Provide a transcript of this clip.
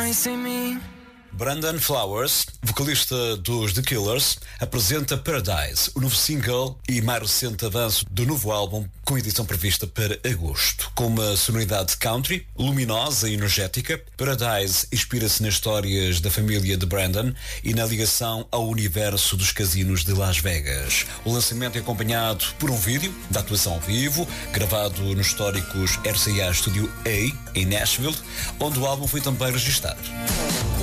nice em mim. Brandon Flowers, vocalista dos The Killers, apresenta Paradise, o novo single e mais recente avanço do novo álbum, com edição prevista para agosto. Com uma sonoridade country, luminosa e energética, Paradise inspira-se nas histórias da família de Brandon e na ligação ao universo dos casinos de Las Vegas. O lançamento é acompanhado por um vídeo da atuação ao vivo, gravado nos históricos RCA Studio A, em Nashville, onde o álbum foi também registado.